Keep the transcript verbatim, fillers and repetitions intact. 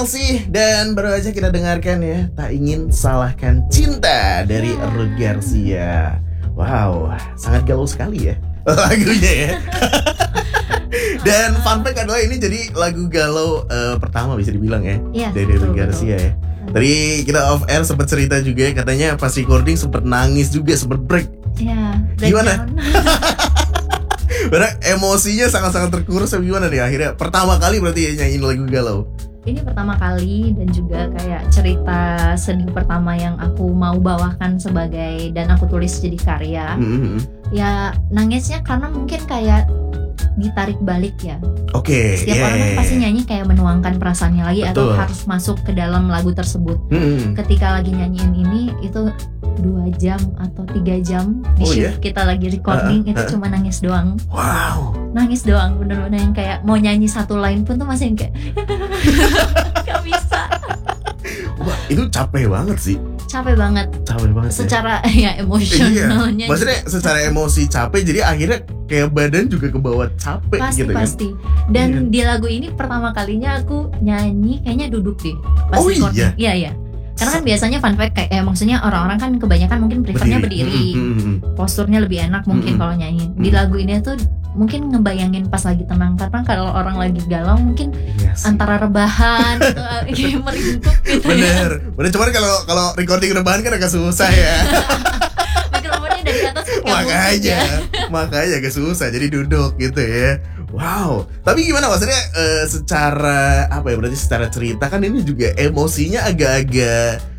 Elsie dan baru aja kita dengarkan ya Tak Ingin Salahkan Cinta dari Yeah. Ruth Garcia. Wow, sangat galau sekali ya lagunya ya. Dan fun fact adalah ini jadi lagu galau uh, pertama bisa dibilang ya Iya, dari betul, Ruth Garcia betul. ya. Tadi kita off air sempat cerita juga ya, katanya pas recording sempat nangis juga, sempat break. Iya, Gimana? breakdown. Karena emosinya sangat-sangat terkurus. Gimana nih akhirnya pertama kali berarti ya nyanyiin lagu galau? Ini pertama kali dan juga kayak cerita sedih pertama yang aku mau bawakan sebagai dan aku tulis jadi karya. Mm-hmm. Ya nangisnya karena mungkin kayak ditarik balik ya. Oke. Setiap yeah, orang kan yeah, pasti yeah. nyanyi kayak menuangkan perasaannya lagi atau Betul. harus masuk ke dalam lagu tersebut. Mm-hmm. Ketika lagi nyanyiin ini itu dua jam atau tiga jam di Oh, shift yeah? kita lagi recording Uh-uh, itu uh-uh. cuma nangis doang. Wow. Nangis doang, bener-bener yang kayak mau nyanyi satu line pun tuh masih yang kayak gak bisa. Wah, itu capek banget sih. Capek banget Capek banget ya. secara ya emosionalnya. Iya. Maksudnya secara emosi capek, jadi akhirnya kayak badan juga kebawa capek pasti gitu kan. pasti. Dan Iya. di lagu ini pertama kalinya aku nyanyi kayaknya duduk deh pas Oh, recording. iya? Iya iya. Karena kan biasanya fun fact kayak eh, maksudnya orang-orang kan kebanyakan mungkin prefernya berdiri, Mm, mm, mm. posturnya lebih enak mungkin Mm-mm. kalau nyanyi. Di Mm. lagu ini tuh mungkin ngebayangin pas lagi tenang, karena kalau orang lagi galau mungkin Iya sih. antara rebahan gitu kayak meringkuk gitu ya. Bener, bener. Cuman kalau kalau recording rebahan kan agak susah ya. Mikrofonnya dari atas kan nggak mungkin makanya, ya. makanya agak susah. Jadi duduk gitu ya. Wow. Tapi gimana maksudnya eh, secara apa ya? Berarti secara cerita kan ini juga emosinya agak-agak